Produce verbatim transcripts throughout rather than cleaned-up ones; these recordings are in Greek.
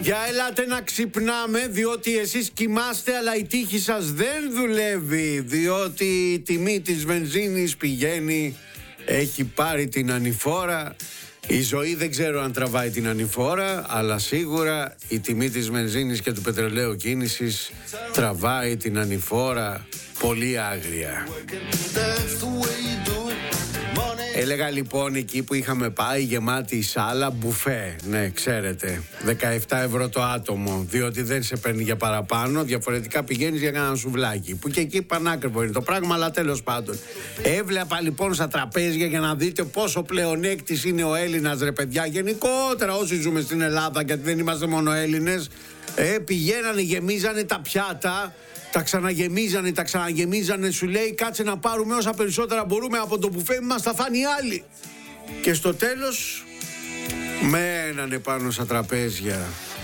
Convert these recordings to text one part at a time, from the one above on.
Για ελάτε να ξυπνάμε, διότι εσείς κοιμάστε αλλά η τύχη σας δεν δουλεύει, διότι η τιμή της βενζίνης πηγαίνει, έχει πάρει την ανηφόρα. Η ζωή δεν ξέρω αν τραβάει την ανηφόρα, αλλά σίγουρα η τιμή της βενζίνης και του πετρελαίου κίνησης τραβάει την ανηφόρα πολύ άγρια. Έλεγα λοιπόν εκεί που είχαμε πάει γεμάτη η σάλα μπουφέ, ναι ξέρετε, δεκαεπτά ευρώ το άτομο, διότι δεν σε παίρνει για παραπάνω, διαφορετικά πηγαίνεις για ένα σουβλάκι, που και εκεί πανάκριβο είναι το πράγμα, αλλά τέλος πάντων. Έβλεπα λοιπόν στα τραπέζια για να δείτε πόσο πλεονέκτης είναι ο Έλληνας, ρε παιδιά, γενικότερα όσοι ζούμε στην Ελλάδα, γιατί δεν είμαστε μόνο Έλληνες, ε, πηγαίνανε, γεμίζανε τα πιάτα. Τα ξαναγεμίζανε, τα ξαναγεμίζανε, σου λέει κάτσε να πάρουμε όσα περισσότερα μπορούμε από το μπουφέ, μας τα φάνει άλλοι. Και στο τέλος μένανε πάνω στα τραπέζια.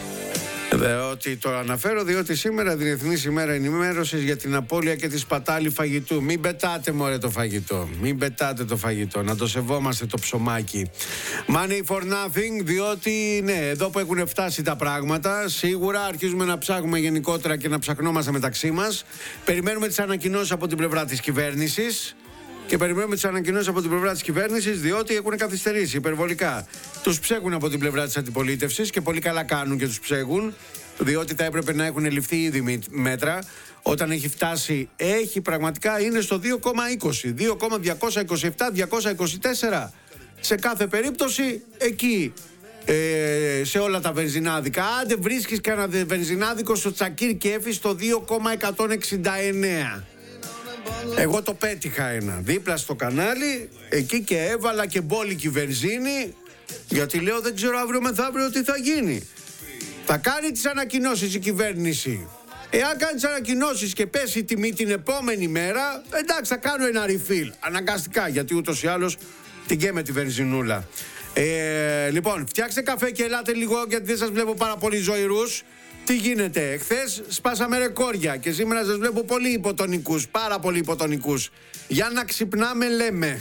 Διότι το αναφέρω διότι σήμερα Διεθνής ημέρα ενημέρωσης για την απώλεια και τη σπατάλη φαγητού. Μην πετάτε μωρέ το φαγητό, μην πετάτε το φαγητό, να το σεβόμαστε το ψωμάκι. Money for nothing, διότι ναι, εδώ που έχουν φτάσει τα πράγματα, σίγουρα αρχίζουμε να ψάχνουμε γενικότερα και να ψαχνόμαστε μεταξύ μας. Περιμένουμε τις ανακοινώσεις από την πλευρά της κυβέρνησης. Και περιμένουμε τις ανακοινώσεις από την πλευρά της κυβέρνησης, διότι έχουν καθυστερήσει υπερβολικά. Τους ψέγουν από την πλευρά της αντιπολίτευσης και πολύ καλά κάνουν και τους ψέγουν, διότι θα έπρεπε να έχουν ληφθεί ήδη μέτρα. Όταν έχει φτάσει, έχει πραγματικά, είναι στο δύο κόμμα είκοσι, δύο κόμμα διακόσια είκοσι επτά, διακόσια είκοσι τέσσερα. Σε κάθε περίπτωση, εκεί, ε, σε όλα τα βενζινάδικα. Άντε βρίσκεις κανένα βενζινάδικο στο Τσακίρ Κέφι στο δύο κόμμα εκατόν εξήντα εννέα. Εγώ το πέτυχα ένα δίπλα στο κανάλι, εκεί και έβαλα και μπόλικη βενζίνη, γιατί λέω δεν ξέρω αύριο μεθαύριο τι θα γίνει. Θα κάνει τις ανακοινώσεις η κυβέρνηση. Εάν κάνει τις ανακοινώσεις και πέσει η τιμή την επόμενη μέρα, εντάξει θα κάνω ένα refill, αναγκαστικά, γιατί ούτως ή άλλως την καίμε τη βενζινούλα. ε, Λοιπόν, φτιάξτε καφέ και ελάτε λίγο, γιατί δεν σας βλέπω πάρα πολύ ζωηρούς. Τι γίνεται, χθες σπάσαμε ρεκόρια και σήμερα σας βλέπω πολύ υποτονικούς, πάρα πολύ υποτονικούς. Για να ξυπνάμε λέμε.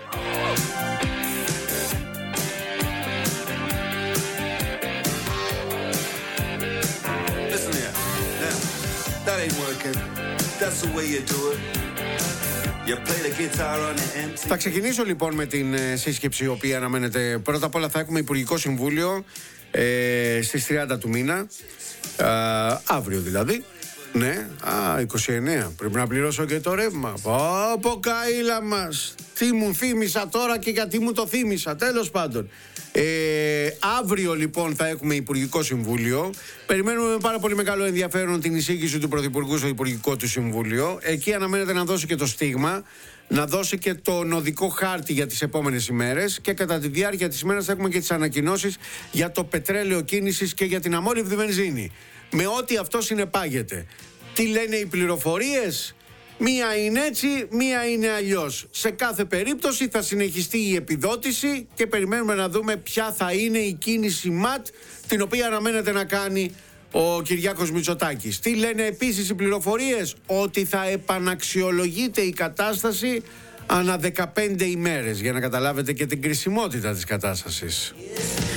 Θα ξεκινήσω λοιπόν με την ε, σύσκεψη η οποία αναμένεται. Πρώτα απ' όλα θα έχουμε Υπουργικό Συμβούλιο ε, στις τριάντα του μήνα. Α, αύριο δηλαδή. Ναι, α, είκοσι εννέα. Πρέπει να πληρώσω και το ρεύμα. Πω καήλα μας. Τι μου θύμισα τώρα και γιατί μου το θύμισα. Τέλος πάντων. Ε, αύριο λοιπόν θα έχουμε Υπουργικό Συμβούλιο. Περιμένουμε με πάρα πολύ μεγάλο ενδιαφέρον την εισήγηση του Πρωθυπουργού στο Υπουργικό του Συμβούλιο. Εκεί αναμένεται να δώσει και το στίγμα, να δώσει και το οδικό χάρτη για τις επόμενες ημέρες, και κατά τη διάρκεια της ημέρας θα έχουμε και τις ανακοινώσεις για το πετρέλαιο κίνησης και για την αμόλυβδη βενζίνη. Με ό,τι αυτό συνεπάγεται. Τι λένε οι πληροφορίες? Μία είναι έτσι, μία είναι αλλιώς. Σε κάθε περίπτωση θα συνεχιστεί η επιδότηση και περιμένουμε να δούμε ποια θα είναι η κίνηση ΜΑΤ, την οποία αναμένεται να κάνει ο Κυριάκος Μητσοτάκης. Τι λένε επίσης οι πληροφορίες? Ότι θα επαναξιολογείται η κατάσταση ανά δεκαπέντε ημέρες, για να καταλάβετε και την κρισιμότητα της κατάστασης.